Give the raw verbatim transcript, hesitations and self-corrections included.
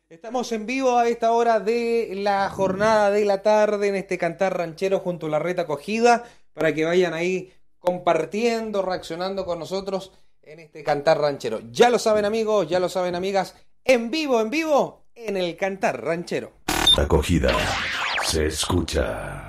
Estamos en vivo a esta hora de la jornada de la tarde en este Cantar Ranchero junto a la Reta Acogida para que vayan ahí compartiendo, reaccionando con nosotros en este Cantar Ranchero. Ya lo saben amigos, ya lo saben amigas, en vivo, en vivo, en el Cantar Ranchero. Acogida se escucha.